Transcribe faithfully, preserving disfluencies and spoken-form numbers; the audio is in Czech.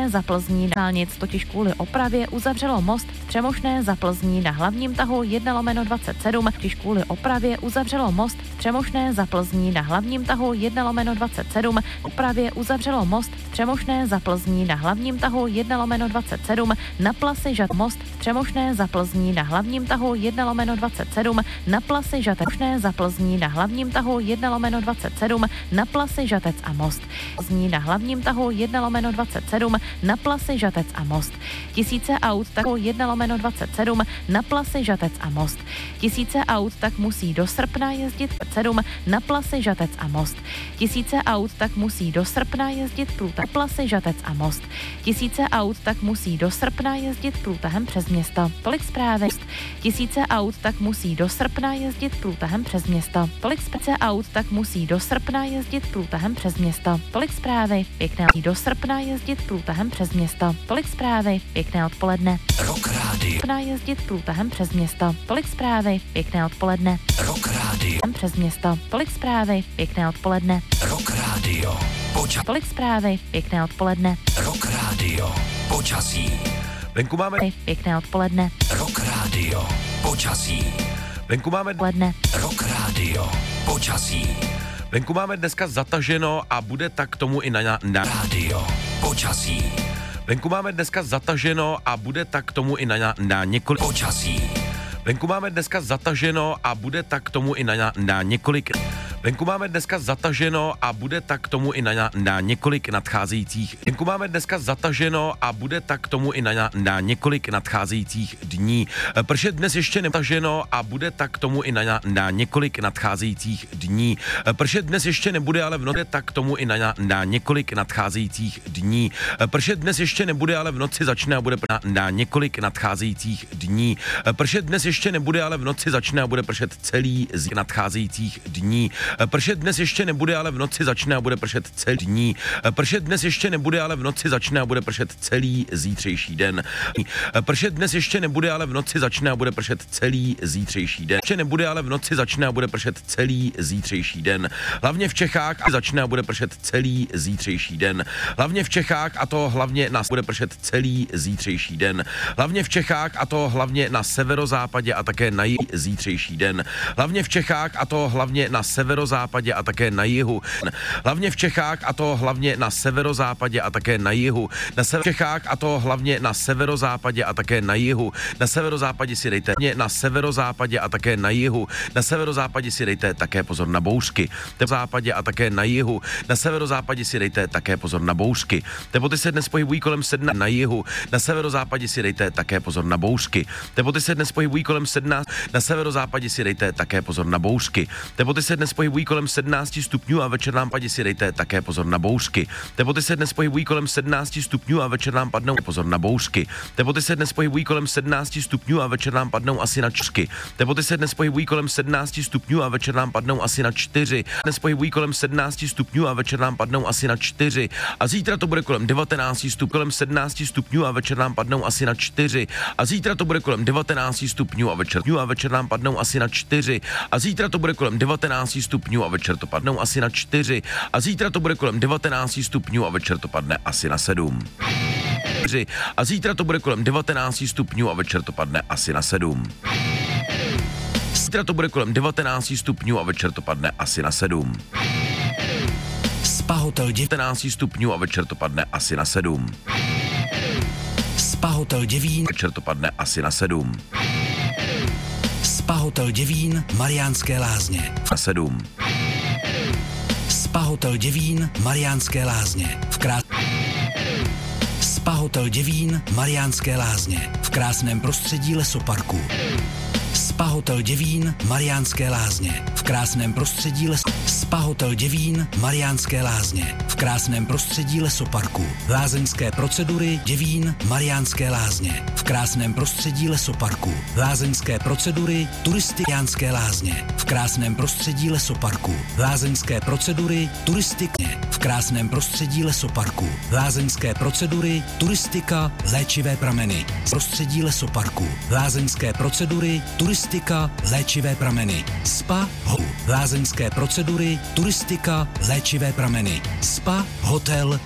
za Plzní dálnic totiž kvůli opravě uzavřelo most v Třemošné za Plzní na hlavním tahu jedna lomeno dvacet sedm, totiž kvůli opravě uzavřelo most v Třemošné za Plzní na hlavním tahu jedna lomeno dvacet sedm, opravě uzavřelo most v Třemošné za Plzní na hlavním tahu jedna lomeno dvacet sedm, na Plasy Žat most v Třemošné za Plzní na hlavním tahu jedna lomeno dvacet sedm, na Plasy Žatečné za Plzní na hlavním tahu jedna lomeno dvacet sedm, na Plasy Žatec a most. Plzní na hlavním tahu jedna lomeno dvacet sedm, na Plasy Žatec a most. Tisíce aut tahu jedna lomeno dvacet sedm, na Plasy Žatec a most. Tisíce aut tak musí do srpna jezdit sedm, na Plasy Žatec a most. Tisíce aut tak musí do srpna jezdit průtah Plasy Žatec a most. Tisíce aut tak musí do srpna jezdit průtahem přes město. Tolik zprávy. Tisíce aut tak musí do srpna jezdit průtahem přes město. Tolik spece aut tak musí do srpna jezdit průtahem přes město. Tolik zprávy. Pěkné do srpna jezdit průtahem přes město. Tolik zprávy. Pěkné odpoledne. Rock Radio. Srpna jezdit průtahem přes město. Tolik zprávy. Pěkné odpoledne. Rock Radio. Přes město. Tolik zprávy. Pěkné odpoledne. Rock Radio. Poča- Tolik zprávy. Pěkné odpoledne. Rock Radio. Počasí. Venku máme Pěkné odpoledne. Rock Radio. Počasí. Venku máme Odpoledne. Rock Radio. Počasí. Venku máme dneska zataženo a bude tak tomu i na, na Radio. Počasí. Venku máme dneska zataženo a bude tak tomu i na, na několik Počasí. Venku máme dneska zataženo a bude tak tomu i na, na několik Venku máme dneska zataženo a bude tak tomu i na, na několik nadcházejících Venku máme dneska zataženo a bude tak tomu i na, na několik nadcházejících dní. Pršet dnes ještě netaženo a bude tak tomu i na, na několik nadcházejících dní. Pršet dnes ještě nebude, ale v noci tak tomu i na, na několik nadcházejících dní. Pršet dnes ještě nebude, ale v noci začne a bude na, na několik nadcházejících dní. Pršet dnes ještě nebude, ale v noci začne a bude pršet celý z nadcházejících dní. Pršet dnes ještě nebude, ale v noci začne a bude pršet celý dní. Pršet dnes ještě nebude, ale v noci začne a bude pršet celý zítřejší den. Pršet dnes ještě nebude, ale v noci začne a bude pršet celý zítřejší den. Ještě nebude, ale v noci začne a bude pršet celý zítřejší den. Hlavně v Čechách a začne a bude pršet celý zítřejší den. Hlavně v Čechách a to hlavně na bude pršet celý zítřejší den. Hlavně v Čechách a to hlavně na severozápadě a také na jihu zítřejší den. Hlavně v Čechách a to hlavně na severozápadě a také na jihu. Hlavně v Čechách a to hlavně na severozápadě a také na jihu. Na sever Čechách a to hlavně na severozápadě a také na jihu. Na severozápadě si dejte na severozápadě a také na jihu. Na severozápadě si dejte také pozor na bouřky. Na západě a také na jihu. Na severozápadě si dejte také pozor na bouřky. Teploty se dnes pohybují kolem sedmnácti na jihu. Na severozápadě si dejte také pozor na bouřky. Teploty se dnes pohybují kolem sedmnácti. Na severozápadě si dejte také pozor na bouřky. Teploty se dnes pohybují kolem sedmnácti stupňů a večer nám padí si dejte také pozor na bouřky. Teploty se dnes pohybují kolem sedmnácti stupňů a večer nám padnou pozor na bouřky. Teploty se dnes pohybují kolem sedmnácti stupňů a večer nám padnou asi na čtyři. Teploty se dnes pohybují kolem sedmnácti stupňů a večer nám padnou asi na čtyři. Dnes pohybují kolem sedmnácti stupňů a večer nám padnou asi na čtyři. A zítra to bude kolem devatenácti stupňů, kolem sedmnácti stupňů a večer nám padnou asi na čtyři. A zítra to bude kolem devatenácti stupňů a večer a večer nám padnou asi na čtyři. A zítra to bude kolem devatenácti stupňů a večer to padnou asi na čtyři. A zítra to bude kolem devatenácti stupňů a večer to padne asi na sedm. A zítra to bude kolem devatenácti stupňů a večer to padne asi na sedm. Zítra to bude kolem devatenácti stupňů a večer to padne asi na sedm. Spa Hotel devatenáct stupňů a večer to padne asi na sedm. Spa Hotel Děvín. Večer to padne asi na sedm. Spa Hotel Děvín, Mariánské Lázně. Na sedm. Spa Hotel Děvín, Mariánské Lázně. V krás... Spa Hotel Děvín, Mariánské Lázně. V krásném prostředí lesoparku. Spa Hotel Děvín, Mariánské Lázně. V krásném prostředí les... Spa Hotel Děvín, Mariánské Lázně. V krásném prostředí lesoparku. Lázeňské procedury Děvín, Mariánské Lázně. V krásném prostředí lesoparku. Lázeňské procedury Turistiánské Lázně. V krásném prostředí lesoparku. Lázeňské procedury Turistiky. V krásném prostředí lesoparku. Lázeňské procedury Turistika, léčivé prameny. Prostředí lesoparku. Lázeňské procedury Turistika, léčivé prameny. Spa, ho, lázeňské procedury, turistika, léčivé prameny. Spa, hotel,